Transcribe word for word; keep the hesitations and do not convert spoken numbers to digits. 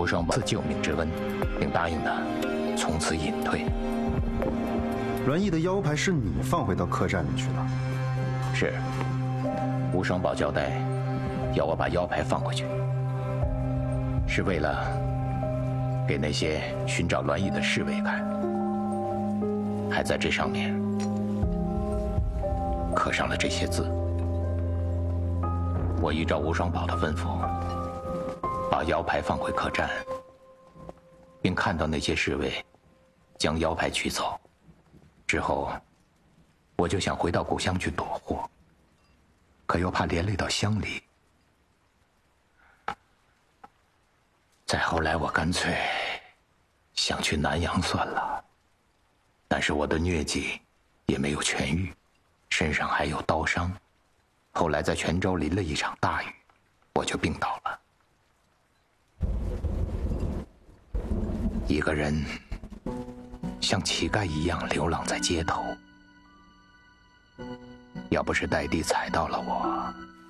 无双宝赐救命之恩，并答应他从此隐退。 栾毅的腰牌是你放回到客栈里去的？ 是。无双宝交代，要我把腰牌放回去，是为了给那些寻找栾毅的侍卫看，还在这上面刻上了这些字。我依照无双宝的吩咐，把腰牌放回客栈，并看到那些侍卫将腰牌取走之后，我就想回到故乡去躲祸，可又怕连累到乡里。再后来，我干脆想去南阳算了，但是我的疟疾也没有痊愈，身上还有刀伤。后来在泉州淋了一场大雨，我就病倒了。一个人像乞丐一样流浪在街头，要不是戴帝踩到了我，